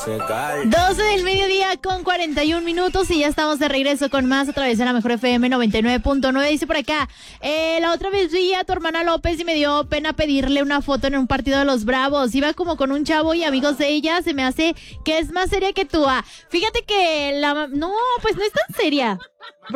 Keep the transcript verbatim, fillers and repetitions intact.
doce del mediodía con cuarenta y un minutos y ya estamos de regreso con más a través de la Mejor F M noventa y nueve punto nueve. Dice por acá, eh, la otra vez vi a tu hermana López y me dio pena pedirle una foto en un partido de los Bravos. Iba como con un chavo y amigos de ella, se me hace que es más seria que tú. Ah, fíjate que la... No, pues no es tan seria.